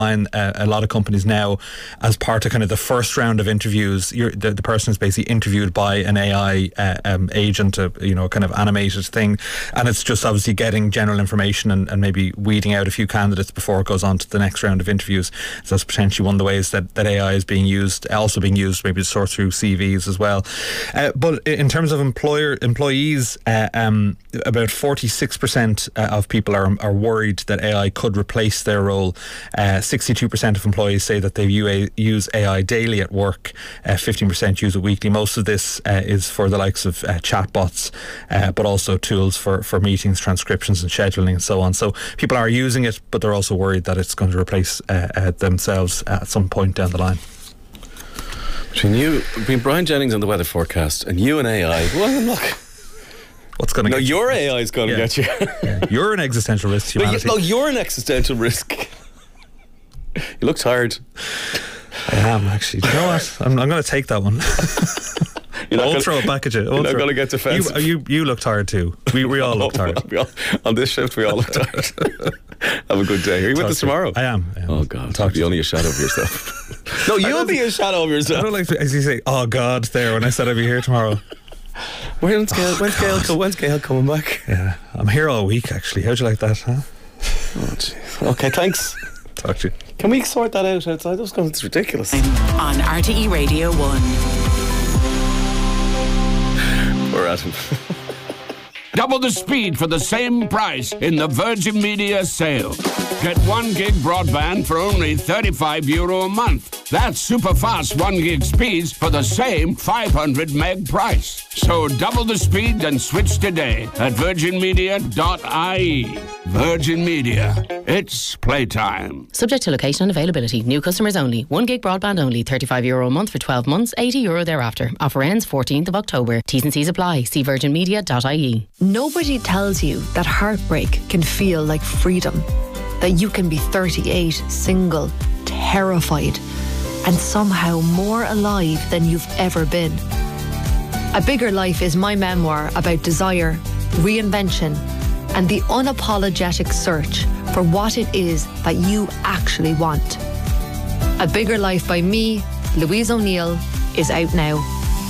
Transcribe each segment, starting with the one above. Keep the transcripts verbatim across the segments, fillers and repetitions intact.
Uh, a lot of companies now, as part of kind of the first round of interviews, you're, the, the person is basically interviewed by an A I uh, um, agent, a, you know, kind of animated thing, and it's just obviously getting general information and, and maybe weeding out a few candidates before it goes on to the next round of interviews. So that's potentially one of the ways that, that A I is being used, also being used maybe to sort through C Vs as well. Uh, but in terms of employer employees, uh, um, about forty-six percent of people are are worried that A I could replace their role. Uh, sixty-two percent of employees say that they use A I daily at work. Uh, fifteen percent use it weekly. Most of this uh, is for the likes of uh, chatbots, uh, but also tools for, for meetings, transcriptions and scheduling and so on. So people are using it, but they're also worried that it's going to replace uh, uh, themselves at some point down the line. Between you, between Brian Jennings and the weather forecast, and you and A I, well, look... What's going to no, get your you? A I is going to yeah. get you. yeah. You're an existential risk to humanity. No, you're an existential risk. You look tired. I am, actually. Do you know what? I'm, I'm going to take that one. You're not I'll gonna, throw it back at you. I'll you're not throw- going to get defensive. You, you, you look tired too. We, we all look tired. we all, on this shift, we all look tired. Have a good day. Are you with us tomorrow? I am. I am. Oh, God. Talk You'll be only a shadow of yourself. No, you'll be a shadow of yourself. I don't like to, as you say, oh, God, there, when I said I'd be here tomorrow. When's Gail, Oh, when's, Gail, when's Gail coming back? Yeah, I'm here all week, actually. How'd you like that, huh? Oh, jeez. Okay, thanks. Talk to you. Can we sort that out outside? It's ridiculous. On R T E Radio one. Poor Adam. Double the speed for the same price in the Virgin Media sale. Get one gig broadband for only thirty-five euro a month. That's super fast one gig speeds for the same five hundred meg price. So double the speed and switch today at virgin media dot I E. Virgin Media. It's playtime. Subject to location and availability. New customers only. One gig broadband only. thirty-five euro a month for twelve months. eighty euro thereafter. Offer ends fourteenth of October. T's and C's apply. See virgin media dot I E. Nobody tells you that heartbreak can feel like freedom. That you can be thirty-eight, single, terrified, and somehow more alive than you've ever been. A Bigger Life is my memoir about desire, reinvention, and the unapologetic search for what it is that you actually want. A Bigger Life by me, Louise O'Neill, is out now.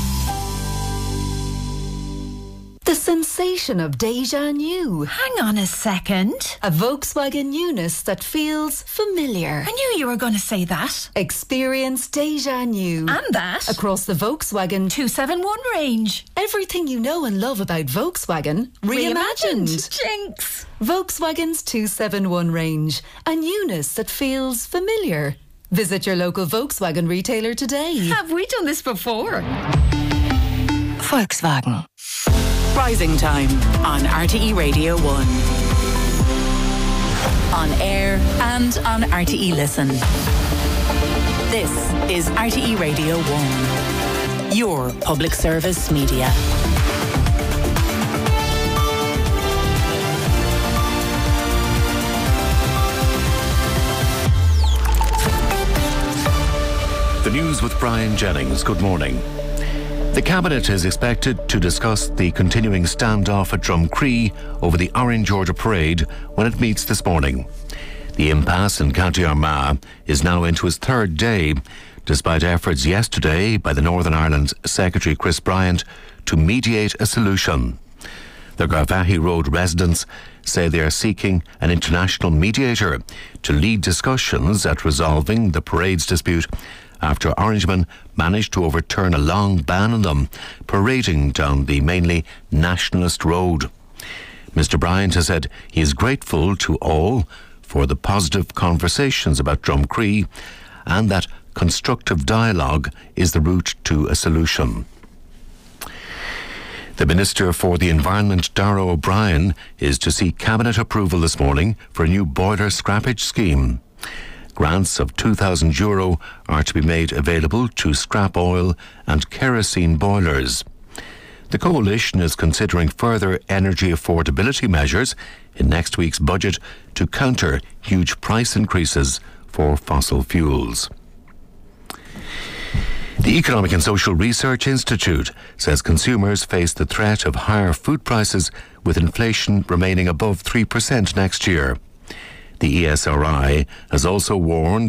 The sensation of déjà vu. Hang on a second. A Volkswagen newness that feels familiar. I knew you were going to say that. Experience déjà vu. And that. Across the Volkswagen two seventy-one range. Everything you know and love about Volkswagen reimagined. Reimagined. Jinx. Volkswagen's two seventy-one range. A newness that feels familiar. Visit your local Volkswagen retailer today. Have we done this before? Volkswagen. Rising Time on R T E Radio one. On air and on R T E Listen. This is R T E Radio one. Your public service media. The news with Brian Jennings. Good morning. The Cabinet is expected to discuss the continuing standoff at Drumcree over the Orange Order Parade when it meets this morning. The impasse in County Armagh is now into its third day, despite efforts yesterday by the Northern Ireland Secretary Chris Bryant to mediate a solution. The Garvaghey Road residents say they are seeking an international mediator to lead discussions at resolving the parade's dispute after Orangemen managed to overturn a long ban on them parading down the mainly nationalist road. Mister Bryant has said he is grateful to all for the positive conversations about Drumcree and that constructive dialogue is the route to a solution. The Minister for the Environment, Darragh O'Brien, is to seek Cabinet approval this morning for a new boiler scrappage scheme. Grants of two thousand euro are to be made available to scrap oil and kerosene boilers. The coalition is considering further energy affordability measures in next week's budget to counter huge price increases for fossil fuels. The Economic and Social Research Institute says consumers face the threat of higher food prices with inflation remaining above three percent next year. The E S R I has also warned